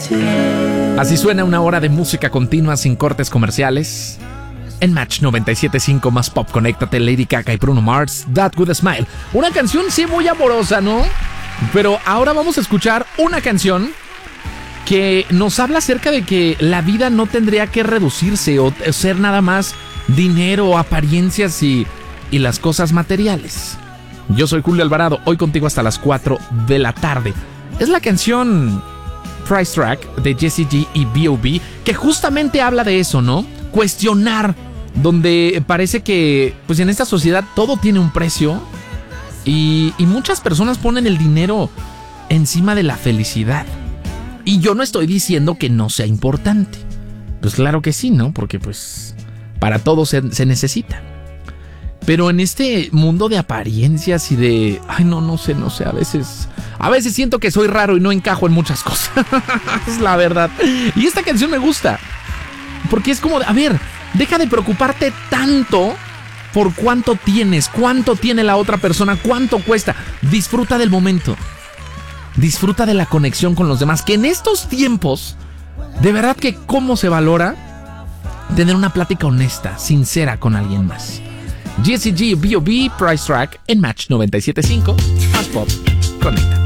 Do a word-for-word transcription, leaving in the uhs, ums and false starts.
Así suena una hora de música continua sin cortes comerciales. En Match noventa y siete punto cinco más pop, conéctate, Lady Gaga y Bruno Mars, That With A Smile. Una canción sí muy amorosa, ¿no? Pero ahora vamos a escuchar una canción que nos habla acerca de que la vida no tendría que reducirse o ser nada más dinero, apariencias y, y las cosas materiales. Yo soy Julio Alvarado, hoy contigo hasta las cuatro de la tarde. Es la canción Price Track de Jessie J y B O B, que justamente habla de eso, ¿no? Cuestionar, donde parece que pues en esta sociedad todo tiene un precio y, y muchas personas ponen el dinero encima de la felicidad. Y yo no estoy diciendo que no sea importante. Pues claro que sí, ¿no? Porque pues para todo se, se necesita. Pero en este mundo de apariencias y de... Ay, no, no sé, no sé, a veces... A veces siento que soy raro y no encajo en muchas cosas. Es la verdad. Y esta canción me gusta. Porque es como, de, a ver, deja de preocuparte tanto por cuánto tienes, cuánto tiene la otra persona, cuánto cuesta. Disfruta del momento. Disfruta de la conexión con los demás. Que en estos tiempos, de verdad que cómo se valora tener una plática honesta, sincera con alguien más. Jessie J, B O B, Price Track en Match noventa y siete punto cinco. Más pop, conéctate.